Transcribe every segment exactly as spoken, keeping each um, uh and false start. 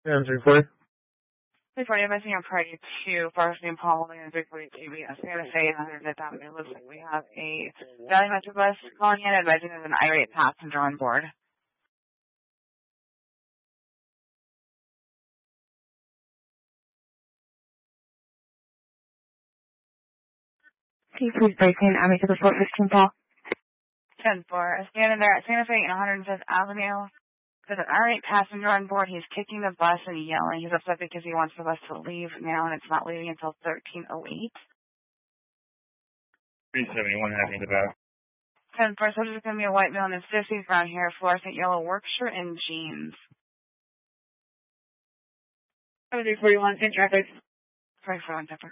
Yeah, three forty. three forty, I'm missing on priority two, first name Paul, and three forty T B S. I'm going to say one hundred fifth Avenue. It looks like we have a Valley Metro bus calling in, advising there's an irate passenger on board. Can you please break in Avenue to the four fifteen Paul? ten four, standing there at Santa Fe and one hundred fifth Avenue. There's an irate passenger on board. He's kicking the bus and yelling. He's upset because he wants the bus to leave now, and it's not leaving until thirteen oh eight. three seventy-one having the back. ten four, so there's going to be a white male in his fifties around here, fluorescent yellow work shirt and jeans. three forty-one, in traffic. three forty-one, ten four.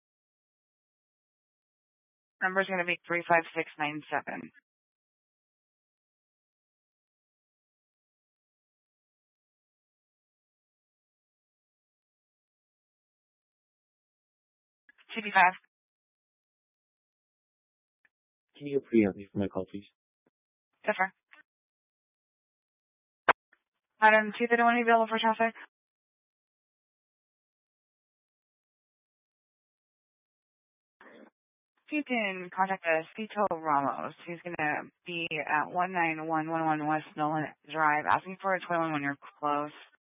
Number's going to be three five six nine seven. T D five. Can you pre-help me for my call, please? Different. Item two thirty-one available for traffic. You can contact us, Cito Ramos. He's going to be at one nine one one one West Nolan Drive, asking for a toilet when you're close.